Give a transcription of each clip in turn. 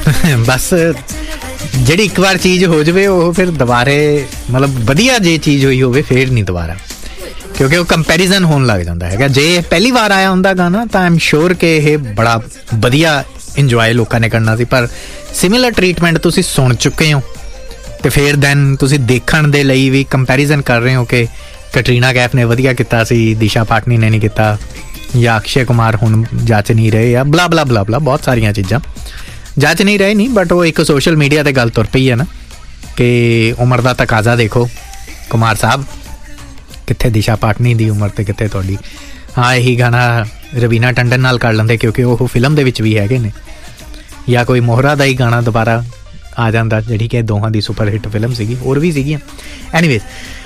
बस ਜਿਹੜੀ ਇੱਕ ਵਾਰ ਚੀਜ਼ ਹੋ ਜਾਵੇ ਉਹ ਫਿਰ ਦੁਬਾਰੇ ਮਤਲਬ ਵਧੀਆ ਜੇ ਚੀਜ਼ ਹੋਈ ਹੋਵੇ ਫਿਰ ਨਹੀਂ ਦੁਬਾਰਾ, ਕਿਉਂਕਿ ਉਹ ਕੰਪੈਰੀਜ਼ਨ ਹੋਣ ਲੱਗ ਜਾਂਦਾ ਹੈਗਾ। ਜੇ ਪਹਿਲੀ ਵਾਰ ਆਇਆ ਹੁੰਦਾ ਗਾਣਾ ਤਾਂ ਆਈ ਐਮ ਸ਼ੋਰ ਕਿ ਇਹ ਬੜਾ ਵਧੀਆ ਇੰਜੋਏ ਲੋਕਾਂ ਨੇ ਕਰਨਾ ਸੀ, ਪਰ ਸਿਮਿਲਰ ਟਰੀਟਮੈਂਟ ਤੁਸੀਂ ਸੁਣ ਚੁੱਕੇ ਹੋ ਤੇ ਫਿਰ ਦੈਨ ਤੁਸੀਂ ਦੇਖਣ ਦੇ ਲਈ ਵੀ ਕੰਪੈਰੀਜ਼ਨ ਕਰ ਰਹੇ ਹੋ ਕਿ ਕੈਟਰੀਨਾ ਕੈਫ ਨੇ ਵਧੀਆ ਕੀਤਾ ਸੀ, ਦਿਸ਼ਾ ਪਾਟਨੀ ਨੇ ਨਹੀਂ ਕੀਤਾ, ਜਾਂ ਅਕਸ਼ੇ ਕੁਮਾਰ ਹੁਣ ਜੱਜ ਨਹੀਂ ਰਹੇ, ਜਾਂ ਬਲਾ ਬਲਾ ਬਲਾ ਬਲਾ ਬਹੁਤ ਸਾਰੀਆਂ ਚੀਜ਼ਾਂ ਜੱਜ ਨਹੀਂ ਰਹੇ ਨਹੀਂ। ਬਟ ਉਹ ਇੱਕ ਸੋਸ਼ਲ ਮੀਡੀਆ 'ਤੇ ਗੱਲ ਤੁਰ ਪਈ ਹੈ ਨਾ ਕਿ ਉਮਰ ਦਾ ਤਕਾਜ਼ਾ ਦੇਖੋ ਕੁਮਾਰ ਸਾਹਿਬ, ਕਿੱਥੇ ਦਿਸ਼ਾ ਪਾਟਨੀ ਦੀ ਉਮਰ ਅਤੇ ਕਿੱਥੇ ਤੁਹਾਡੀ। ਹਾਂ, ਇਹੀ ਗਾਣਾ ਰਵੀਨਾ ਟੰਡਨ ਨਾਲ ਕਰ ਲੈਂਦੇ ਕਿਉਂਕਿ ਉਹ ਫਿਲਮ ਦੇ ਵਿੱਚ ਵੀ ਹੈਗੇ ਨੇ, ਜਾਂ ਕੋਈ ਮੋਹਰਾ ਦਾ ਹੀ ਗਾਣਾ ਦੁਬਾਰਾ ਆ ਜਾਂਦਾ ਜਿਹੜੀ ਕਿ ਦੋਹਾਂ ਦੀ ਸੁਪਰ ਹਿੱਟ ਫਿਲਮ ਸੀਗੀ, ਹੋਰ ਵੀ ਸੀਗੀਆਂ। ਐਨੀਵੇਜ਼,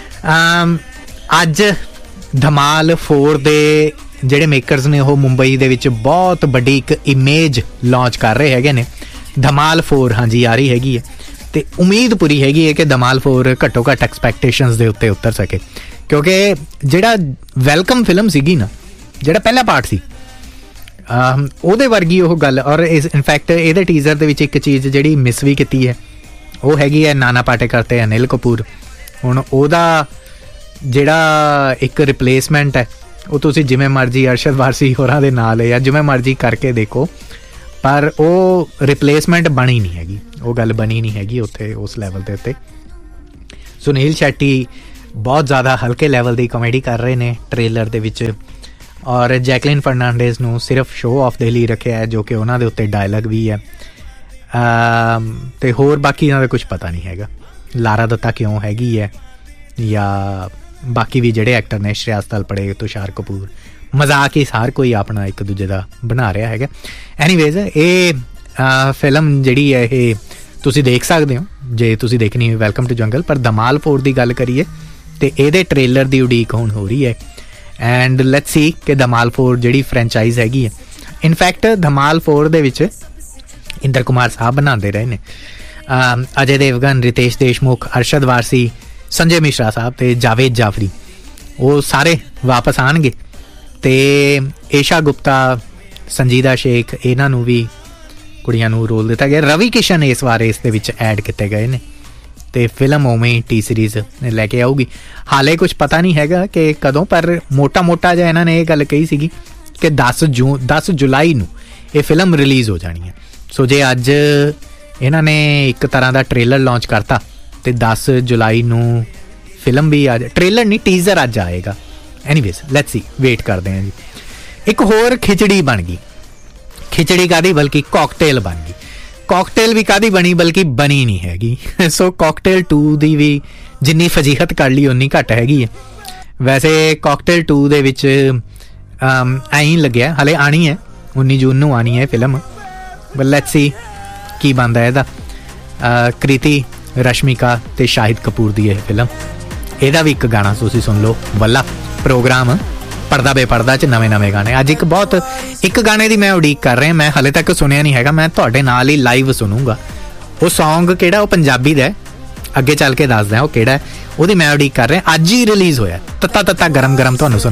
ਅੱਜ ਧਮਾਲ 4 ਦੇ ਜਿਹੜੇ ਮੇਕਰਸ ਨੇ ਉਹ ਮੁੰਬਈ ਦੇ ਵਿੱਚ ਬਹੁਤ ਵੱਡੀ ਇੱਕ ਇਮੇਜ ਲਾਂਚ ਕਰ ਰਹੇ ਹੈਗੇ ਨੇ। ਧਮਾਲ 4 ਹਾਂਜੀ ਆ ਰਹੀ ਹੈਗੀ ਹੈ ਅਤੇ ਉਮੀਦ ਪੂਰੀ ਹੈਗੀ ਹੈ ਕਿ ਧਮਾਲ 4 ਘੱਟੋ ਘੱਟ ਐਕਸਪੈਕਟੇਸ਼ਨਸ ਦੇ ਉੱਤੇ ਉਤਰ ਸਕੇ, ਕਿਉਂਕਿ ਜਿਹੜਾ ਵੈਲਕਮ ਫਿਲਮ ਸੀਗੀ ਨਾ, ਜਿਹੜਾ ਪਹਿਲਾ ਪਾਰਟ ਸੀ ਉਹਦੇ ਵਰਗੀ ਉਹ ਗੱਲ। ਔਰ ਇਨਫੈਕਟ ਇਹਦੇ ਟੀਜ਼ਰ ਦੇ ਵਿੱਚ ਇੱਕ ਚੀਜ਼ ਜਿਹੜੀ ਮਿਸ ਵੀ ਕੀਤੀ ਹੈ ਉਹ ਹੈਗੀ ਹੈ ਨਾਨਾ ਪਾਟੇਕਰ ਅਤੇ ਅਨਿਲ ਕਪੂਰ। ਹੁਣ ਉਹਦਾ ਜਿਹੜਾ ਇੱਕ ਰਿਪਲੇਸਮੈਂਟ ਹੈ ਉਹ ਤੁਸੀਂ ਜਿਵੇਂ ਮਰਜ਼ੀ ਅਰਸ਼ਦ ਵਾਰਸੀ ਹੋਰਾਂ ਦੇ ਨਾਲ ਜਾਂ ਜਿਵੇਂ ਮਰਜ਼ੀ ਕਰਕੇ ਦੇਖੋ, ਪਰ ਉਹ ਰਿਪਲੇਸਮੈਂਟ ਬਣੀ ਨਹੀਂ ਹੈਗੀ, ਉਹ ਗੱਲ ਬਣੀ ਨਹੀਂ ਹੈਗੀ ਉੱਥੇ ਉਸ ਲੈਵਲ ਦੇ ਉੱਤੇ। ਸੁਨੀਲ ਸ਼ੈਟੀ ਬਹੁਤ ਜ਼ਿਆਦਾ ਹਲਕੇ ਲੈਵਲ ਦੀ ਕਾਮੇਡੀ ਕਰ ਰਹੇ ਨੇ ਟ੍ਰੇਲਰ ਦੇ ਵਿੱਚ, ਔਰ ਜੈਕਲਿਨ ਫਰਨਾਂਡੇਜ਼ ਨੂੰ ਸਿਰਫ ਸ਼ੋਅ ਆਫ ਦੇ ਲਈ ਰੱਖਿਆ ਹੈ ਜੋ ਕਿ ਉਹਨਾਂ ਦੇ ਉੱਤੇ ਡਾਇਲੌਗ ਵੀ ਹੈ। ਅਤੇ ਹੋਰ ਬਾਕੀ ਇਹਨਾਂ ਦਾ ਕੁਛ ਪਤਾ ਨਹੀਂ ਹੈਗਾ, ਲਾਰਾ ਦੱਤਾ ਕਿਉਂ ਹੈਗੀ ਹੈ, ਜਾਂ ਬਾਕੀ ਵੀ ਜਿਹੜੇ ਐਕਟਰ ਨੇ ਸ਼੍ਰੇਆਸ ਤਲਪੜੇ, ਤੁਸ਼ਾਰ ਕਪੂਰ, ਮਜ਼ਾਕ ਹੀ ਹਰ ਕੋਈ ਆਪਣਾ ਇੱਕ ਦੂਜੇ ਦਾ ਬਣਾ ਰਿਹਾ ਹੈਗਾ। ਐਨੀਵੇਜ਼, ਇਹ ਫਿਲਮ ਜਿਹੜੀ ਹੈ ਇਹ ਤੁਸੀਂ ਦੇਖ ਸਕਦੇ ਹੋ ਜੇ ਤੁਸੀਂ ਦੇਖਣੀ ਹੋਈ ਵੈਲਕਮ ਟੂ ਜੰਗਲ। ਪਰ ਧਮਾਲ 4 ਦੀ ਗੱਲ ਕਰੀਏ ਅਤੇ ਇਹਦੇ ਟ੍ਰੇਲਰ ਦੀ ਉਡੀਕ ਹੁਣ ਹੋ ਰਹੀ ਹੈ, ਐਂਡ ਲੈਟਸ ਸੀ ਕਿ ਧਮਾਲ 4 ਜਿਹੜੀ ਫਰੈਂਚਾਈਜ਼ ਹੈਗੀ ਹੈ, ਇਨਫੈਕਟ ਧਮਾਲ 4 ਦੇ ਵਿੱਚ ਇੰਦਰ ਕੁਮਾਰ ਸਾਹਿਬ ਬਣਾਉਂਦੇ ਰਹੇ ਨੇ, ਅਜੇ ਦੇਵਗਨ, ਰਿਤੇਸ਼ ਦੇਸ਼ਮੁਖ, ਅਰਸ਼ਦ ਵਾਰਸੀ, ਸੰਜੇ ਮਿਸ਼ਰਾ ਸਾਹਿਬ ਅਤੇ ਜਾਵੇਦ ਜਾਫਰੀ, ਉਹ ਸਾਰੇ ਵਾਪਸ ਆਉਣਗੇ। ਅਤੇ ਏਸ਼ਾ ਗੁਪਤਾ, ਸੰਜੀਦਾ ਸ਼ੇਖ, ਇਹਨਾਂ ਨੂੰ ਵੀ ਕੁੜੀਆਂ ਨੂੰ ਰੋਲ ਦਿੱਤਾ ਗਿਆ। ਰਵੀ ਕਿਸ਼ਨ ਇਸ ਵਾਰ ਇਸ ਦੇ ਵਿੱਚ ਐਡ ਕੀਤੇ ਗਏ ਨੇ ਅਤੇ ਫਿਲਮ ਉਵੇਂ ਟੀ ਸੀਰੀਜ਼ ਲੈ ਕੇ ਆਊਗੀ। ਹਾਲੇ ਕੁਛ ਪਤਾ ਨਹੀਂ ਹੈਗਾ ਕਿ ਕਦੋਂ, ਪਰ ਮੋਟਾ ਜਿਹਾ ਇਹਨਾਂ ਨੇ ਇਹ ਗੱਲ ਕਹੀ ਸੀਗੀ ਕਿ 10 ਜੁਲਾਈ ਨੂੰ ਇਹ ਫਿਲਮ ਰਿਲੀਜ਼ ਹੋ ਜਾਣੀ ਹੈ। ਸੋ ਜੇ ਅੱਜ ਇਹਨਾਂ ਨੇ ਇੱਕ ਤਰ੍ਹਾਂ ਦਾ ਟ੍ਰੇਲਰ ਲਾਂਚ ਕਰਤਾ ਅਤੇ 10 ਜੁਲਾਈ ਨੂੰ ਫਿਲਮ ਵੀ ਆ ਟ੍ਰੇਲਰ ਨਹੀਂ ਟੀਜ਼ਰ ਅੱਜ ਆਏਗਾ। ਐਨੀਵੇਜ਼ ਲੈਟਸ ਸੀ, ਵੇਟ ਕਰਦੇ ਹਾਂ ਜੀ। ਇੱਕ ਹੋਰ ਖਿਚੜੀ ਬਣ ਗਈ, ਖਿਚੜੀ ਕਾਹਦੀ ਬਲਕਿ ਕਾਕਟੇਲ ਬਣ ਗਈ। ਕਾਕਟੇਲ ਵੀ ਕਾਹਦੀ ਬਣੀ ਬਲਕਿ ਬਣੀ ਨਹੀਂ ਹੈਗੀ। ਸੋ ਕਾਕਟੇਲ 2 ਦੀ ਵੀ ਜਿੰਨੀ ਫਜੀਹਤ ਕਰ ਲਈ ਉਨੀ ਘੱਟ ਹੈਗੀ ਹੈ। ਵੈਸੇ ਕਾਕਟੇਲ 2 ਦੇ ਵਿੱਚ ਐਂ ਲੱਗਿਆ ਹਾਲੇ ਆਉਣੀ ਹੈ, 19 ਜੂਨ ਨੂੰ ਆਉਣੀ ਹੈ ਫਿਲਮ, ਬਟ ਲੈਟਸ ਸੀ ਕੀ ਬਣਦਾ ਇਹਦਾ। ਕ੍ਰਿਤੀ, ਰਸ਼ਮਿਕਾ ਅਤੇ ਸ਼ਾਹਿਦ ਕਪੂਰ ਦੀ ਇਹ ਫਿਲਮ, ਇਹਦਾ ਵੀ ਇੱਕ ਗਾਣਾ ਤੁਸੀਂ ਸੁਣ ਲਓ। ਵੱਲਾ ਪ੍ਰੋਗਰਾਮ ਪਰਦਾ ਬੇਪਰਦਾ 'ਚ ਨਵੇਂ ਗਾਣੇ। ਅੱਜ ਇੱਕ ਗਾਣੇ ਦੀ ਮੈਂ ਉਡੀਕ ਕਰ ਰਿਹਾ, ਮੈਂ ਹਾਲੇ ਤੱਕ ਸੁਣਿਆ ਨਹੀਂ ਹੈਗਾ, ਮੈਂ ਤੁਹਾਡੇ ਨਾਲ ਹੀ ਲਾਈਵ ਸੁਣੂੰਗਾ। ਉਹ ਸੌਂਗ ਕਿਹੜਾ, ਉਹ ਪੰਜਾਬੀ ਦਾ, ਅੱਗੇ ਚੱਲ ਕੇ ਦੱਸਦਾ ਉਹ ਕਿਹੜਾ, ਉਹਦੀ ਮੈਂ ਉਡੀਕ ਕਰ ਰਿਹਾ। ਅੱਜ ਹੀ ਰਿਲੀਜ਼ ਹੋਇਆ, ਤੱਤਾ ਗਰਮ ਤੁਹਾਨੂੰ ਸੁਣਾ।